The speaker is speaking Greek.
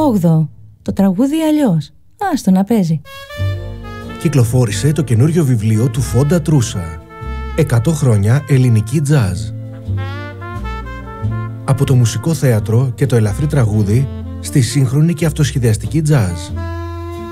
8ο. Το τραγούδι αλλιώς. Άστο να παίζει. Κυκλοφόρησε το καινούριο βιβλίο του Φόντα Τρούσα. 100 χρόνια ελληνική τζάζ. Από το μουσικό θέατρο και το ελαφρύ τραγούδι στη σύγχρονη και αυτοσχεδιαστική τζάζ.